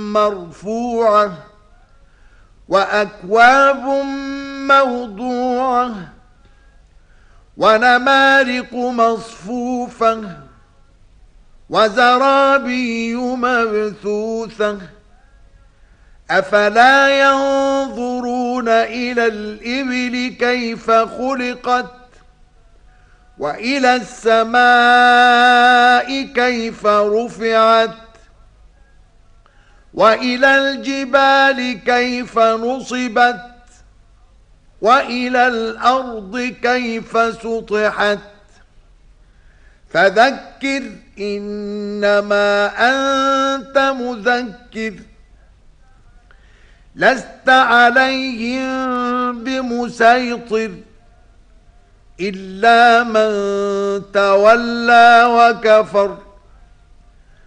مرفوعة وأكواب موضوعة ونمارق مصفوفة وزرابي مبثوثة أفلا ينظرون إلى الإبل كيف خلقت وإلى السماء كيف رفعت وإلى الجبال كيف نصبت وإلى الأرض كيف سطحت فذكر إنما أنت مذكر لست عليهم بمسيطر إلا من تولى وكفر